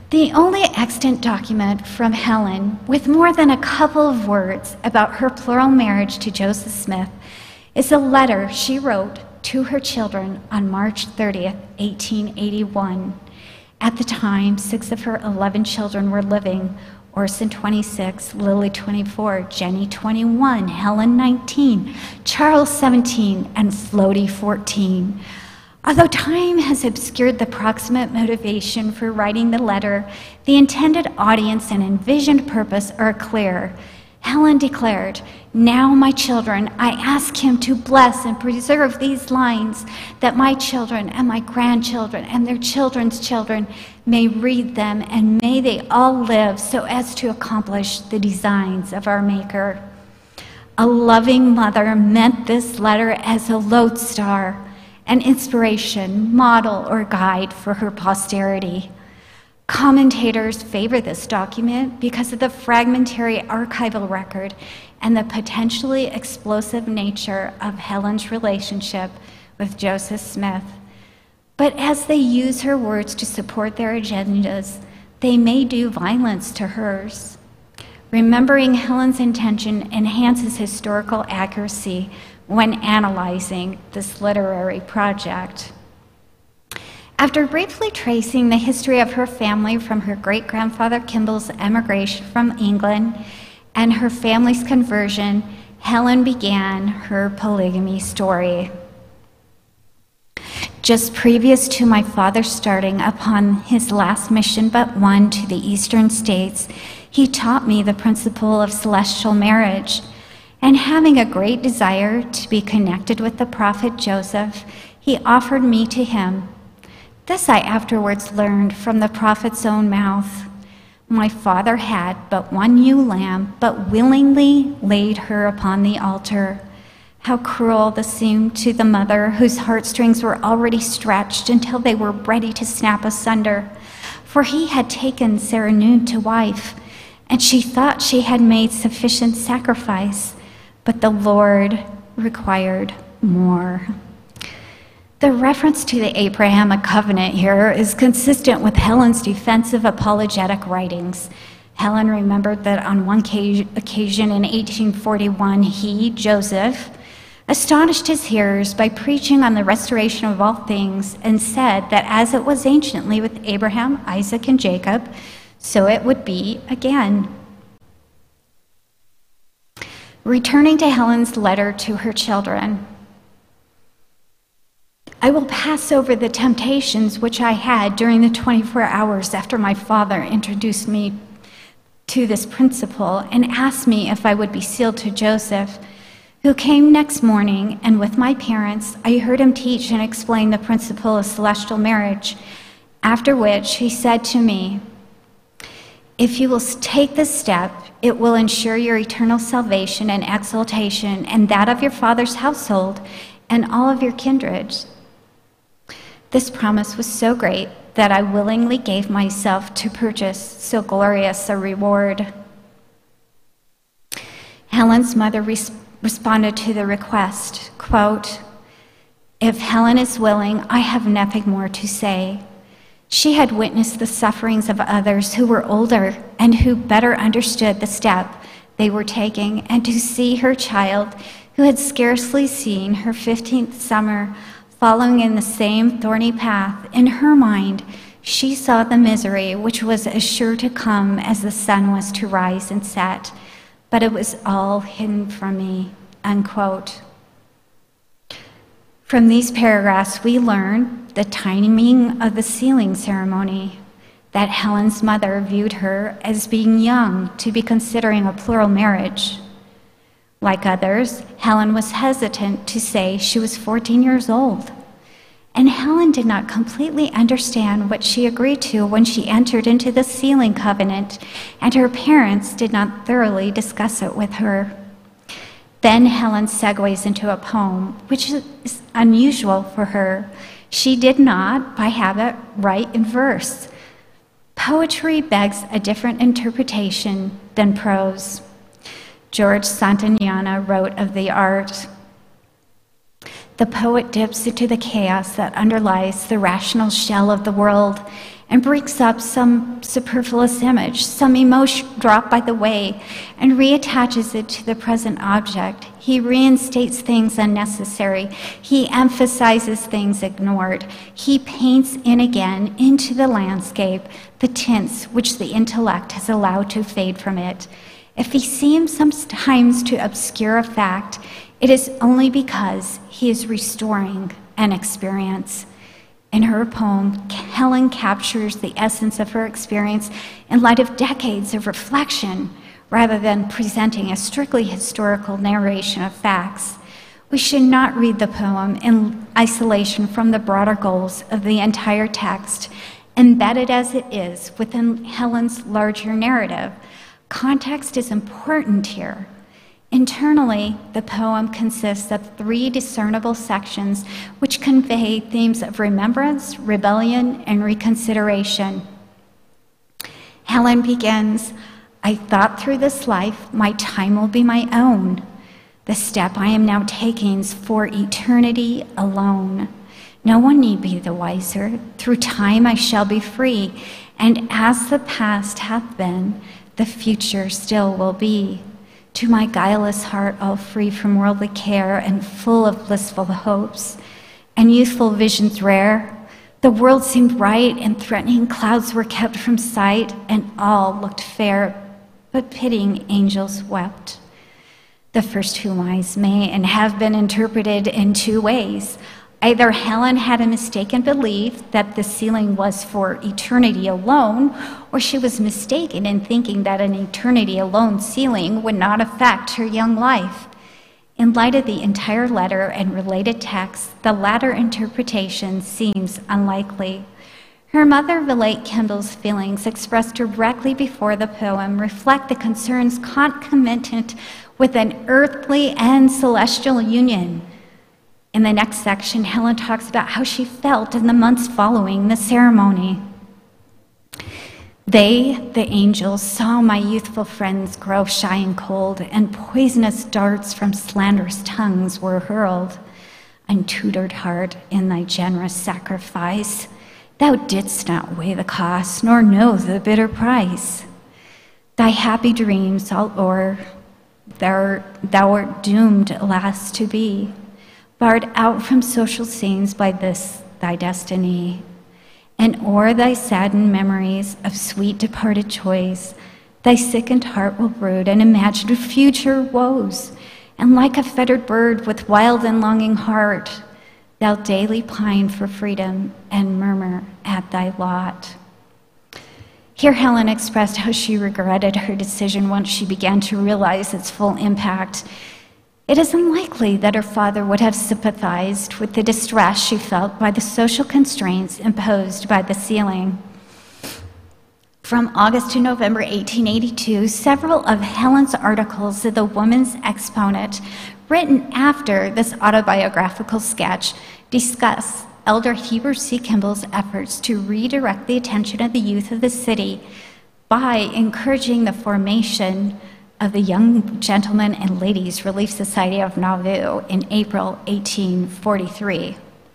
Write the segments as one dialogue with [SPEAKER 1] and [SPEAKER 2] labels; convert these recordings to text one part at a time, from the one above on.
[SPEAKER 1] The only extant document from Helen with more than a couple of words about her plural marriage to Joseph Smith is a letter she wrote to her children on March 30th, 1881. At the time, 6 of her 11 children were living: Orson 26, Lily 24, Jenny 21, Helen 19, Charles 17, and Floaty 14. Although time has obscured the proximate motivation for writing the letter, the intended audience and envisioned purpose are clear. Helen declared, "Now, my children, I ask him to bless and preserve these lines, that my children and my grandchildren and their children's children may read them, and may they all live so as to accomplish the designs of our Maker." A loving mother meant this letter as a lodestar, an inspiration, model, or guide for her posterity. Commentators favor this document because of the fragmentary archival record and the potentially explosive nature of Helen's relationship with Joseph Smith. But as they use her words to support their agendas, they may do violence to hers. Remembering Helen's intention enhances historical accuracy when analyzing this literary project. After briefly tracing the history of her family from her great-grandfather Kimball's emigration from England and her family's conversion, Helen began her polygamy story. Just previous to my father starting upon his last mission but one to the eastern states, he taught me the principle of celestial marriage, and having a great desire to be connected with the prophet Joseph, he offered me to him. This I afterwards learned from the prophet's own mouth. My father had but one ewe lamb, but willingly laid her upon the altar. How cruel this seemed to the mother whose heartstrings were already stretched until they were ready to snap asunder. For he had taken Seranude to wife, and she thought she had made sufficient sacrifice, but the Lord required more. The reference to the Abrahamic covenant here is consistent with Helen's defensive apologetic writings. Helen remembered that on one occasion in 1841, he, Joseph, astonished his hearers by preaching on the restoration of all things, and said that as it was anciently with Abraham, Isaac, and Jacob, so it would be again. Returning to Helen's letter to her children, I will pass over the temptations which I had during the 24 hours after my father introduced me to this principle and asked me if I would be sealed to Joseph, who came next morning, and with my parents, I heard him teach and explain the principle of celestial marriage, after which he said to me, "If you will take this step, it will ensure your eternal salvation and exaltation, and that of your father's household and all of your kindred." This promise was so great that I willingly gave myself to purchase so glorious a reward. Helen's mother responded to the request, quote, "If Helen is willing, I have nothing more to say." She had witnessed the sufferings of others who were older and who better understood the step they were taking, and to see her child, who had scarcely seen her 15th summer, following in the same thorny path, in her mind, she saw the misery which was as sure to come as the sun was to rise and set, but it was all hidden from me, unquote. From these paragraphs, we learn the timing of the sealing ceremony, that Helen's mother viewed her as being young to be considering a plural marriage. Like others, Helen was hesitant to say she was 14 years old. And Helen did not completely understand what she agreed to when she entered into the sealing covenant, and her parents did not thoroughly discuss it with her. Then Helen segues into a poem, which is unusual for her. She did not, by habit, write in verse. Poetry begs a different interpretation than prose. George Santayana wrote of the art, The poet dips into the chaos that underlies the rational shell of the world and breaks up some superfluous image, some emotion dropped by the way, and reattaches it to the present object. He reinstates things unnecessary. He emphasizes things ignored. He paints in again into the landscape the tints which the intellect has allowed to fade from it. If he seems sometimes to obscure a fact, it is only because he is restoring an experience. In her poem, Helen captures the essence of her experience in light of decades of reflection, rather than presenting a strictly historical narration of facts. We should not read the poem in isolation from the broader goals of the entire text, embedded as it is within Helen's larger narrative. Context is important here. Internally, the poem consists of 3 discernible sections which convey themes of remembrance, rebellion, and reconsideration. Helen begins, "I thought through this life, my time will be my own. The step I am now taking's for eternity alone. No one need be the wiser. Through time I shall be free, and as the past hath been, the future still will be. To my guileless heart, all free from worldly care and full of blissful hopes and youthful visions rare, the world seemed bright and threatening clouds were kept from sight, and all looked fair, but pitying angels wept." The first 2 lines may and have been interpreted in 2 ways. Either Helen had a mistaken belief that the ceiling was for eternity alone, or she was mistaken in thinking that an eternity alone ceiling would not affect her young life. In light of the entire letter and related texts, the latter interpretation seems unlikely. Her mother, Villette Kendall's feelings expressed directly before the poem reflect the concerns concomitant with an earthly and celestial union. In the next section, Helen talks about how she felt in the months following the ceremony. "They, the angels, saw my youthful friends grow shy and cold, and poisonous darts from slanderous tongues were hurled. Untutored heart, in thy generous sacrifice, thou didst not weigh the cost, nor know the bitter price. Thy happy dreams all o'er, thou art doomed, alas, to be barred out from social scenes by this thy destiny. And o'er thy saddened memories of sweet departed joys, thy sickened heart will brood and imagine future woes. And like a fettered bird with wild and longing heart, thou daily pine for freedom and murmur at thy lot." Here Helen expressed how she regretted her decision once she began to realize its full impact. It is unlikely that her father would have sympathized with the distress she felt by the social constraints imposed by the ceiling. From August to November 1882, several of Helen's articles in the Woman's Exponent, written after this autobiographical sketch, discuss Elder Heber C. Kimball's efforts to redirect the attention of the youth of the city by encouraging the formation of the Young Gentlemen and Ladies Relief Society of Nauvoo in April 1843.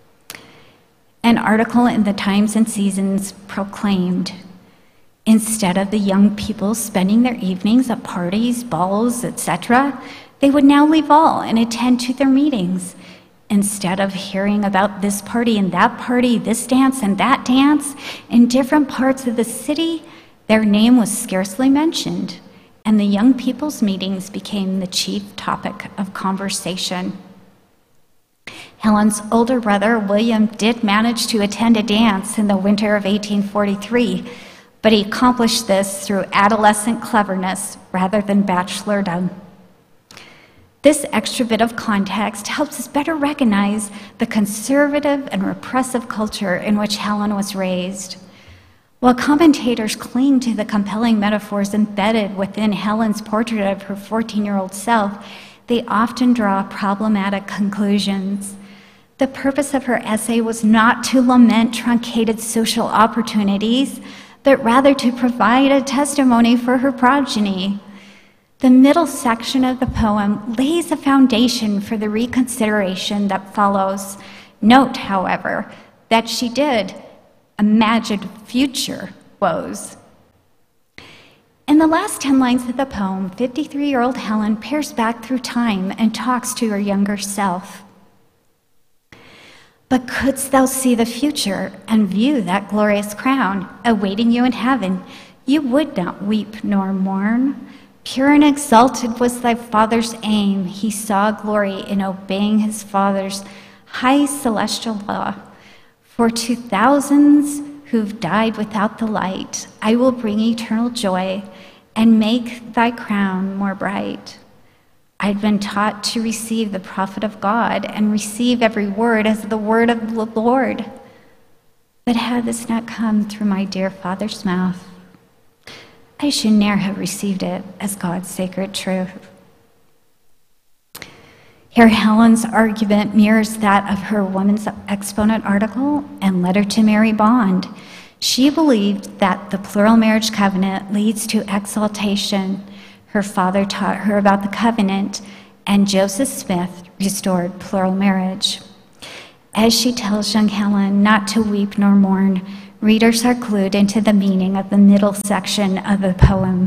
[SPEAKER 1] An article in the Times and Seasons proclaimed, "Instead of the young people spending their evenings at parties, balls, etc., they would now leave all and attend to their meetings. Instead of hearing about this party and that party, this dance and that dance, in different parts of the city, their name was scarcely mentioned, and the young people's meetings became the chief topic of conversation." Helen's older brother, William, did manage to attend a dance in the winter of 1843, but he accomplished this through adolescent cleverness rather than bachelordom. This extra bit of context helps us better recognize the conservative and repressive culture in which Helen was raised. While commentators cling to the compelling metaphors embedded within Helen's portrait of her 14-year-old self, they often draw problematic conclusions. The purpose of her essay was not to lament truncated social opportunities, but rather to provide a testimony for her progeny. The middle section of the poem lays a foundation for the reconsideration that follows. Note, however, that she did imagine future woes. In the last 10 lines of the poem, 53-year-old Helen peers back through time and talks to her younger self. But couldst thou see the future and view that glorious crown awaiting you in heaven, you would not weep nor mourn. Pure and exalted was thy father's aim. He saw glory in obeying his father's high celestial law. For to thousands who've died without the light, I will bring eternal joy and make thy crown more bright. I'd been taught to receive the prophet of God and receive every word as the word of the Lord. But had this not come through my dear father's mouth, I should ne'er have received it as God's sacred truth. Here, Helen's argument mirrors that of her Woman's Exponent article and letter to Mary Bond. She believed that the plural marriage covenant leads to exaltation. Her father taught her about the covenant, and Joseph Smith restored plural marriage. As she tells young Helen not to weep nor mourn, readers are clued into the meaning of the middle section of the poem.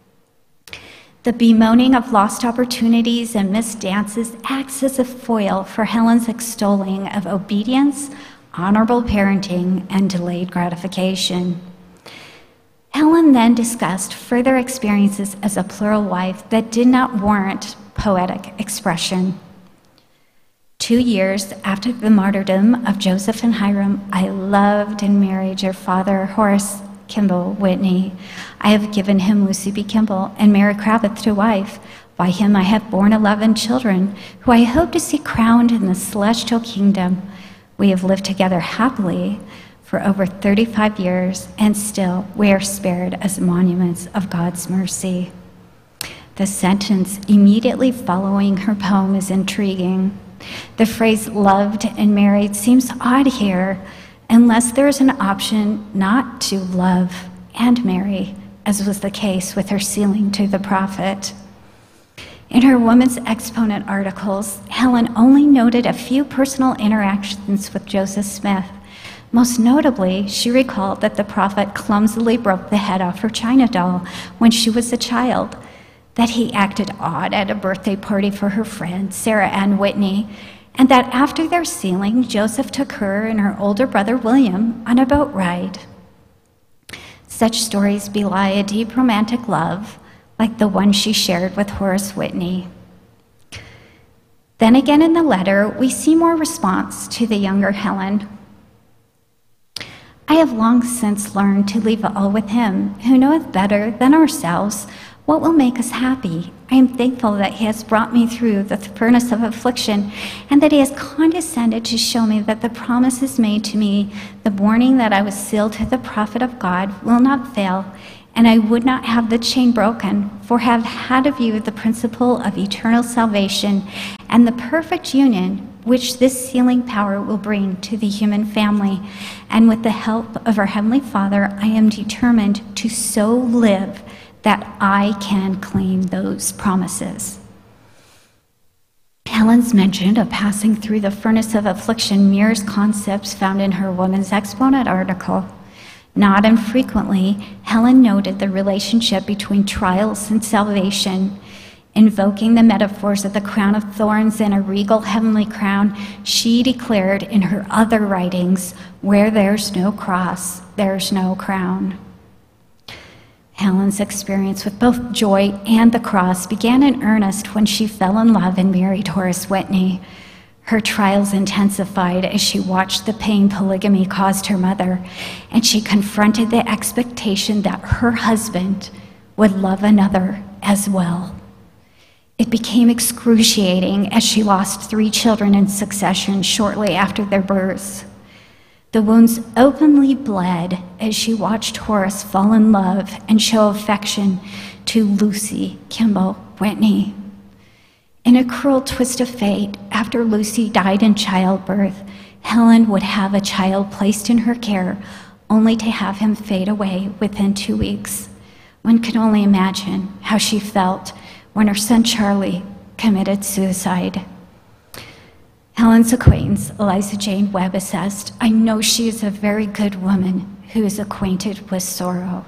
[SPEAKER 1] The bemoaning of lost opportunities and missed dances acts as a foil for Helen's extolling of obedience, honorable parenting, and delayed gratification. Helen then discussed further experiences as a plural wife that did not warrant poetic expression. 2 years after the martyrdom of Joseph and Hiram, I loved and married your father, Horace Kimball Whitney. I have given him Lucy B. Kimball and Mary Kravitz to wife. By him I have borne 11 children, who I hope to see crowned in the celestial kingdom. We have lived together happily for over 35 years, and still we are spared as monuments of God's mercy. The sentence immediately following her poem is intriguing. The phrase loved and married seems odd here, unless there is an option not to love and marry, as was the case with her sealing to the prophet. In her Woman's Exponent articles, Helen only noted a few personal interactions with Joseph Smith. Most notably, she recalled that the prophet clumsily broke the head off her china doll when she was a child, that he acted odd at a birthday party for her friend, Sarah Ann Whitney, and that after their sealing, Joseph took her and her older brother, William, on a boat ride. Such stories belie a deep romantic love, like the one she shared with Horace Whitney. Then again in the letter, we see more response to the younger Helen. I have long since learned to leave all with him, who knoweth better than ourselves what will make us happy. I am thankful that he has brought me through the furnace of affliction, and that he has condescended to show me that the promises made to me the morning that I was sealed to the prophet of God will not fail, and I would not have the chain broken, for have had of you the principle of eternal salvation and the perfect union which this sealing power will bring to the human family. And with the help of our Heavenly Father, I am determined to so live that I can claim those promises. Helen's mention of passing through the furnace of affliction mirrors concepts found in her Woman's Exponent article. Not infrequently, Helen noted the relationship between trials and salvation. Invoking the metaphors of the crown of thorns and a regal heavenly crown, she declared in her other writings, where there's no cross, there's no crown. Helen's experience with both joy and the cross began in earnest when she fell in love and married Horace Whitney. Her trials intensified as she watched the pain polygamy caused her mother, and she confronted the expectation that her husband would love another as well. It became excruciating as she lost 3 children in succession shortly after their births. The wounds openly bled as she watched Horace fall in love and show affection to Lucy Kimball Whitney. In a cruel twist of fate, after Lucy died in childbirth, Helen would have a child placed in her care, only to have him fade away within 2 weeks. One can only imagine how she felt when her son Charlie committed suicide. Helen's acquaintance, Eliza Jane Webb, assessed, "I know she is a very good woman who is acquainted with sorrow."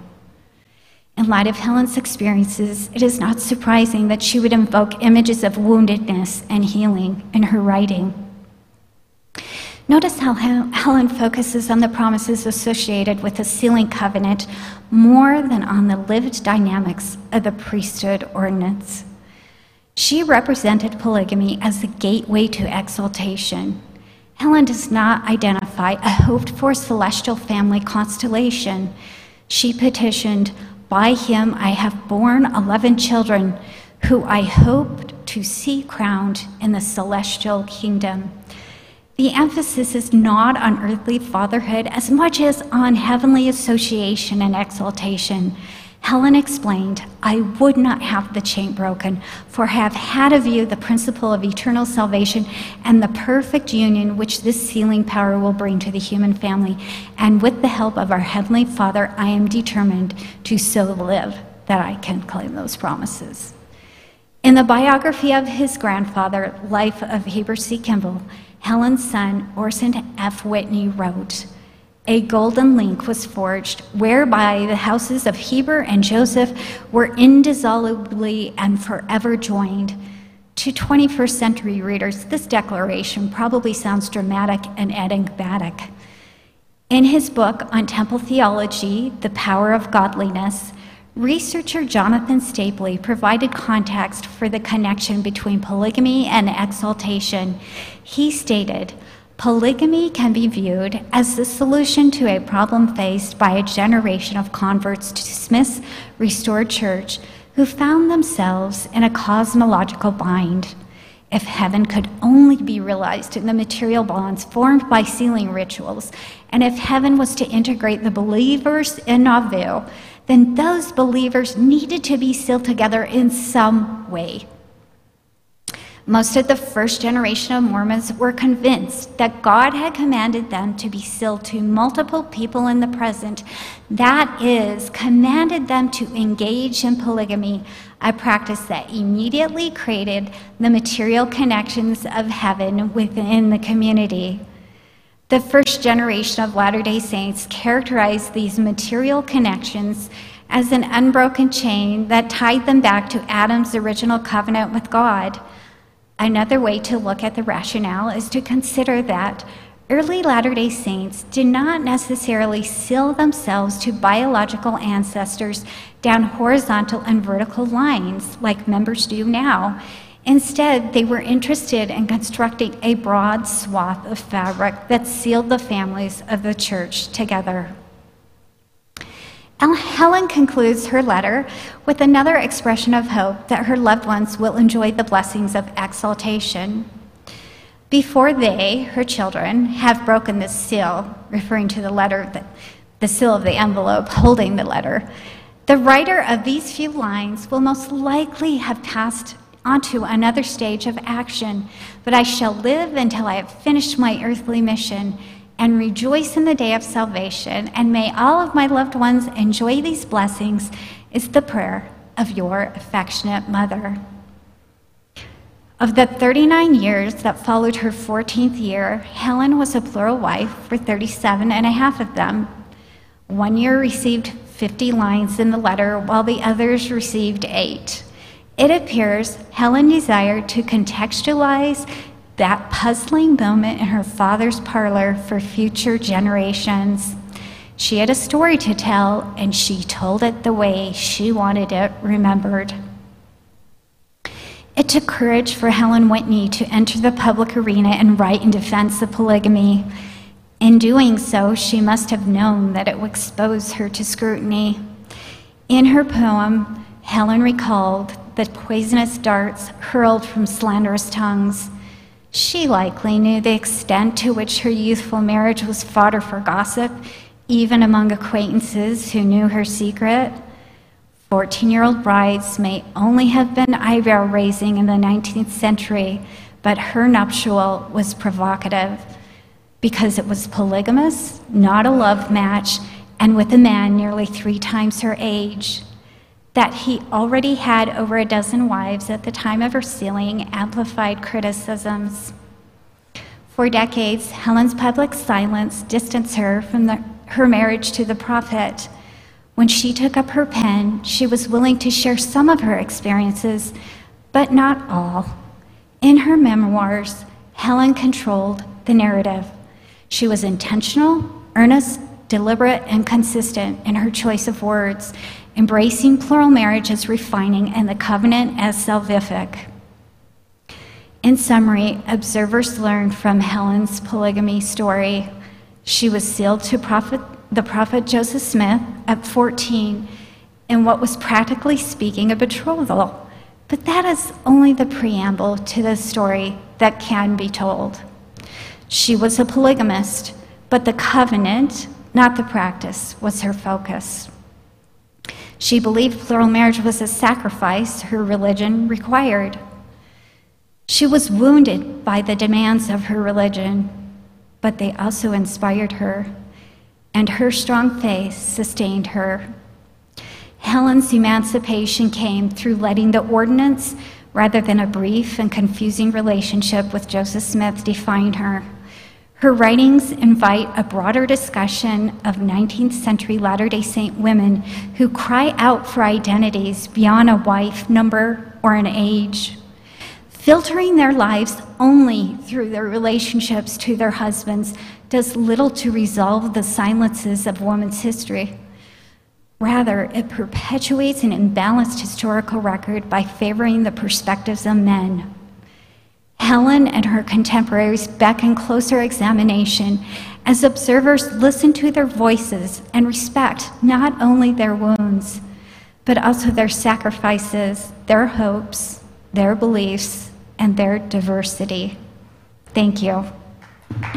[SPEAKER 1] In light of Helen's experiences, it is not surprising that she would invoke images of woundedness and healing in her writing. Notice how Helen focuses on the promises associated with the sealing covenant more than on the lived dynamics of the priesthood ordinance. She represented polygamy as the gateway to exaltation. Helen does not identify a hoped-for celestial family constellation. She petitioned, "By him I have borne 11 children, who I hoped to see crowned in the celestial kingdom." The emphasis is not on earthly fatherhood as much as on heavenly association and exaltation. Helen explained, "I would not have the chain broken, for I have had of you the principle of eternal salvation and the perfect union which this sealing power will bring to the human family. And with the help of our Heavenly Father, I am determined to so live that I can claim those promises." In the biography of his grandfather, Life of Heber C. Kimball, Helen's son, Orson F. Whitney, wrote, "A golden link was forged whereby the houses of Heber and Joseph were indissolubly and forever joined." To 21st century readers, this declaration probably sounds dramatic and enigmatic. In his book on temple theology, The Power of Godliness, researcher Jonathan Stapley provided context for the connection between polygamy and exaltation. He stated, "Polygamy can be viewed as the solution to a problem faced by a generation of converts to Smith's restored church who found themselves in a cosmological bind. If heaven could only be realized in the material bonds formed by sealing rituals, and if heaven was to integrate the believers in Nauvoo, then those believers needed to be sealed together in some way." Most of the first generation of Mormons were convinced that God had commanded them to be sealed to multiple people in the present. That is, commanded them to engage in polygamy, a practice that immediately created the material connections of heaven within the community. The first generation of Latter-day Saints characterized these material connections as an unbroken chain that tied them back to Adam's original covenant with God. Another way to look at the rationale is to consider that early Latter-day Saints did not necessarily seal themselves to biological ancestors down horizontal and vertical lines like members do now. Instead, they were interested in constructing a broad swath of fabric that sealed the families of the church together. Helen concludes her letter with another expression of hope that her loved ones will enjoy the blessings of exaltation. "Before they, her children, have broken this seal," referring to the letter, the seal of the envelope holding the letter, "the writer of these few lines will most likely have passed onto another stage of action, but I shall live until I have finished my earthly mission and rejoice in the day of salvation, and may all of my loved ones enjoy these blessings, is the prayer of your affectionate mother." Of the 39 years that followed her 14th year, Helen was a plural wife for 37 and a half of them. One year received 50 lines in the letter, while the others received 8. It appears Helen desired to contextualize that puzzling moment in her father's parlor for future generations. She had a story to tell, and she told it the way she wanted it remembered. It took courage for Helen Whitney to enter the public arena and write in defense of polygamy. In doing so, she must have known that it would expose her to scrutiny. In her poem, Helen recalled the poisonous darts hurled from slanderous tongues. She likely knew the extent to which her youthful marriage was fodder for gossip, even among acquaintances who knew her secret. 14-year-old brides may only have been eyebrow-raising in the 19th century, but her nuptial was provocative because it was polygamous, not a love match, and with a man nearly 3 times her age. that he already had over a dozen wives at the time of her sealing amplified criticisms. For decades, Helen's public silence distanced her from her marriage to the prophet. When she took up her pen, she was willing to share some of her experiences, but not all. In her memoirs, Helen controlled the narrative. She was intentional, earnest, deliberate, and consistent in her choice of words, embracing plural marriage as refining and the covenant as salvific. In summary, observers learned from Helen's polygamy story. She was sealed to the prophet Joseph Smith at 14 in what was practically speaking a betrothal. But that is only the preamble to the story that can be told. She was a polygamist, but the covenant, not the practice, was her focus. She believed plural marriage was a sacrifice her religion required. She was wounded by the demands of her religion, but they also inspired her, and her strong faith sustained her. Helen's emancipation came through letting the ordinance, rather than a brief and confusing relationship with Joseph Smith, define her. Her writings invite a broader discussion of 19th century Latter-day Saint women who cry out for identities beyond a wife number or an age. Filtering their lives only through their relationships to their husbands does little to resolve the silences of women's history. Rather, it perpetuates an imbalanced historical record by favoring the perspectives of men. Helen and her contemporaries beckon closer examination as observers listen to their voices and respect not only their wounds, but also their sacrifices, their hopes, their beliefs, and their diversity. Thank you.